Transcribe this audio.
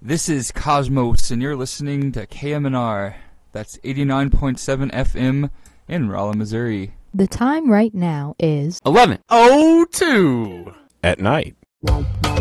This is Cosmos, and you're listening to KMNR. That's 89.7 FM in Rolla, Missouri. The time right now is 11:02 at night.